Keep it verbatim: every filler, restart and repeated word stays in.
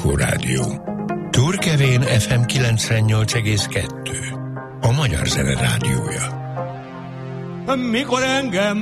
Kó Rádió. Turkevén ef em kilencvennyolc egész kettő. A Magyar Zene Rádiója. Mikor engem